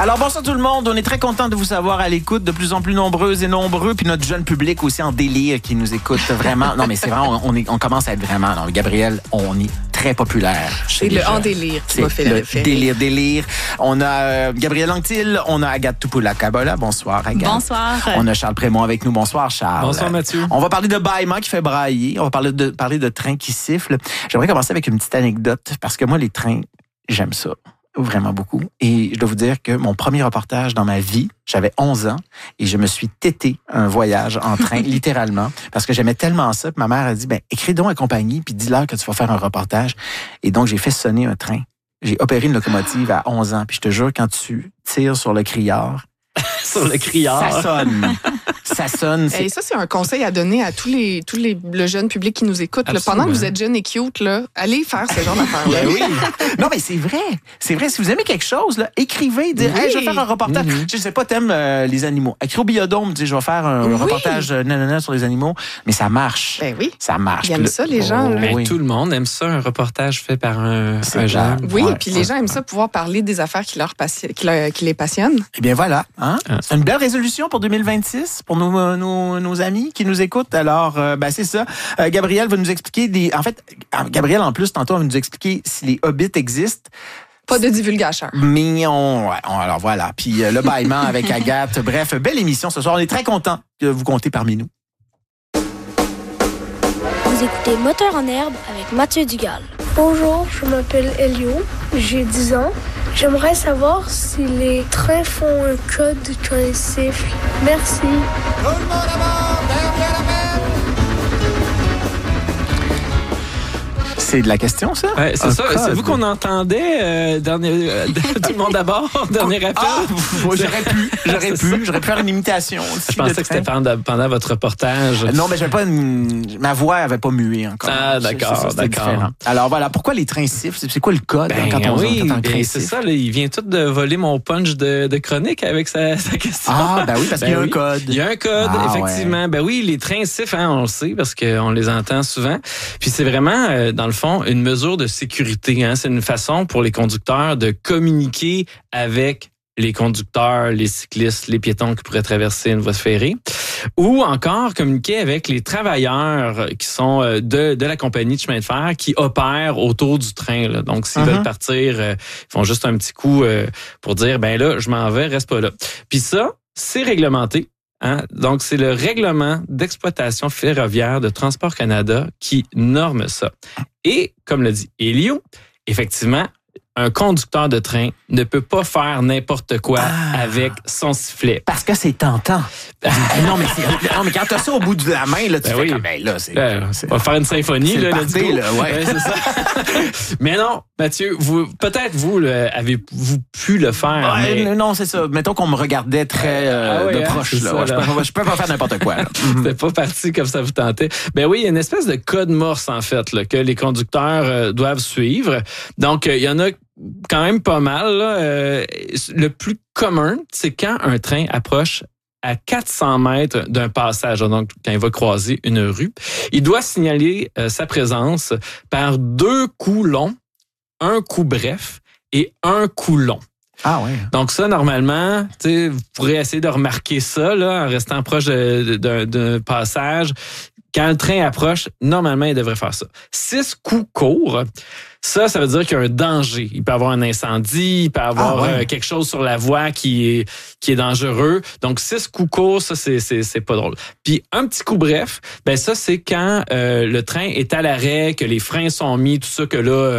Alors, bonsoir tout le monde. On est très content de vous savoir à l'écoute, de plus en plus nombreuses et nombreux. Puis notre jeune public aussi en délire qui nous écoute vraiment. Non, mais c'est vrai, on commence à être vraiment... Non, Gabriel, on est très populaire. C'est le en délire qui m'a fait le référé. Délire. On a Gabriel Anctil, on a Agathe Topoula-Kabola. Bonsoir, Agathe. Bonsoir. On a Charles Prémont avec nous. Bonsoir, Charles. Bonsoir, Mathieu. On va parler de bâillement qui fait brailler. On va parler de trains qui sifflent. J'aimerais commencer avec une petite anecdote parce que moi, les trains, j'aime ça. Vraiment beaucoup. Et je dois vous dire que mon premier reportage dans ma vie, j'avais 11 ans et je me suis tété un voyage en train, littéralement, parce que j'aimais tellement ça. Puis ma mère a dit, écris donc à compagnie puis dis-leur que tu vas faire un reportage. Et donc, j'ai fait sonner un train. J'ai opéré une locomotive à 11 ans. Puis je te jure, quand tu tires sur le criard, sur le criard. Ça sonne. Ça sonne. Et ça, c'est un conseil à donner à le jeune public qui nous écoute. Là, pendant que vous êtes jeune et cute, là, allez faire ce genre d'affaires-là. Oui. Non, mais c'est vrai. C'est vrai. Si vous aimez quelque chose, là, écrivez. Dites, hey, je vais faire un reportage. Je sais pas, t'aimes les animaux. Écris au Biodôme, je vais faire un reportage sur les animaux. Mais ça marche. Ben oui. Ça marche. Ils aiment ça, les gens. Là. Tout le monde aime ça, un reportage fait par un genre. Oui, puis les gens aiment ça, pouvoir parler des affaires qui les passionnent. Eh bien, voilà. Hein? C'est une belle résolution pour 2026 pour nos amis qui nous écoutent. Alors, c'est ça. Gabriel va nous expliquer Gabriel, en plus, tantôt, va nous expliquer si les hobbits existent. Pas de divulgateur. Mais alors voilà. Puis le bâillement avec Agathe. Bref, belle émission ce soir. On est très contents de vous compter parmi nous. Vous écoutez Moteur en herbe avec Mathieu Dugal. Bonjour, je m'appelle Elio, j'ai 10 ans. J'aimerais savoir si les trains font un code quand ils sifflent. Merci. Tout le monde à bord, derrière la mer. C'est de la question, ça? Ouais, c'est ça. C'est vous qu'on entendait, tout le monde à bord, dernier appel? J'aurais pu faire une imitation. Je pensais que c'était pendant votre reportage. Non, mais ma voix n'avait pas mué encore. Ah, d'accord. Différent. Alors voilà, pourquoi les trains sifflent? C'est quoi le code quand on entend un train c'est ça, là, il vient tout de voler mon punch de chronique avec sa question. Ah, oui, parce qu'il y a un code. Il y a un code, effectivement. Ouais. Ben oui, les trains sifflent, on le sait, parce qu'on les entend souvent. Puis c'est vraiment, dans le fond, une mesure de sécurité. C'est une façon pour les conducteurs de communiquer avec les conducteurs, les cyclistes, les piétons qui pourraient traverser une voie ferrée, ou encore communiquer avec les travailleurs qui sont de la compagnie de chemin de fer qui opèrent autour du train. Là. Donc, s'ils veulent partir, ils font juste un petit coup pour dire, là, je m'en vais, reste pas là. Puis ça, c'est réglementé. Donc, c'est le règlement d'exploitation ferroviaire de Transport Canada qui norme ça. Et, comme l'a dit Elio, effectivement, un conducteur de train ne peut pas faire n'importe quoi avec son sifflet. Parce que c'est tentant. Non, mais quand t'as ça au bout de la main, là, tu fais comme, on va faire une symphonie, là, c'est ça. Mais non, Mathieu, peut-être vous avez-vous pu le faire. Non, c'est ça. Mettons qu'on me regardait très de proche. Là. Je peux pas faire n'importe quoi. C'était pas parti comme ça vous tentait. Ben oui, il y a une espèce de code morse, en fait, là, que les conducteurs doivent suivre. Donc, il y en a quand même pas mal. Là. Le plus commun, c'est quand un train approche à 400 mètres d'un passage, donc quand il va croiser une rue, il doit signaler sa présence par 2 coups longs, un coup bref et un coup long. Ah ouais. Donc ça, normalement, vous pourrez essayer de remarquer ça là, en restant proche d'un passage. Quand le train approche, normalement, il devrait faire ça. 6 coups courts, ça veut dire qu'il y a un danger. Il peut y avoir un incendie, il peut y avoir quelque chose sur la voie qui est dangereux. Donc, 6 coups courts, ça, c'est pas drôle. Puis, un petit coup bref, ça, c'est quand le train est à l'arrêt, que les freins sont mis, tout ça, que là,